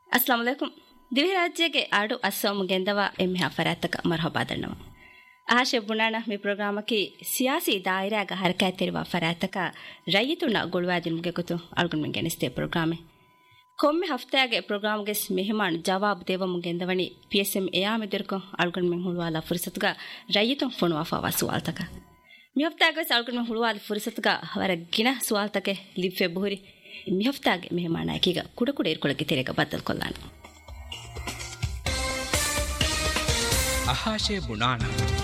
ಅಸ್ಸಲಾಮು ಅಲೈಕುಂ. ದಿವಿ ರಾಜ್ಯಗೆ ಆಡು ಅಸ್ಸಾಮು ಗೆಂದವ ಎಮ್ಮೆ ಫರಾತಕ ಮರ್ಹಬಾದಣ್ಣವ ಆಶೆ ಬುಣಾಣ ಮಿ ಪ್ರೋಗ್ರಾಮಕಿ ಸಿಯಾಸಿ ದಾಯಿರಾಗ ಹರಕಾತಿರುವ ಫರಾತಕ ರೈತುನ ಗುಳುವಾದಿನ ಮುಗೆಗುತು ಅಳ್ಗುಣ ಮೆಂಗೆನಿಸ್ತೆ ಪ್ರೋಗ್ರಾಮೆ ಕೊಮ್ಮೆ ಹಫ್ತಾಗೆ ಪ್ರೋಗ್ರಾಮ್ಗೆ ಮೆಹಮಾನ್ ಜವಾಬ್ ದೇವ ಮುಗೆಂದವಣಿ PSM ಎಯಾಮೆದಿರ್ಕೊ ಅಳ್ಗುಣ ಮೆಂ ಹುಳುವಾಲ ಫುರ್ಸತ್ಗ ರೈತುನ್ ಫೋನುವಾ ಫಾವಾ ಸುವಾಲ್ತಕ ಮಿ ಹಫ್ತಾಗೆ ಅಳ್ಗುಣ ಮೆಂ ಹುಳುವಾಲ ಫುರ್ಸತ್ಗ ಅವರ ಗಿನ ಸುವಾಲ್ತಕೆ ಲಿಫೆ ಬಹುರಿ ಮಿ ಹಫ್ತಾಗೆ ಮೆಹಮಾನಾಕೀಗ ಕುಡಕುಡ ಇರ್ಕೊಳಕ್ಕೆ ತೆರೆಗ ಬದಲ್ ಕೊಲ್ಲಾನು ಅಹಾಶೆ ಬುಣಾಣ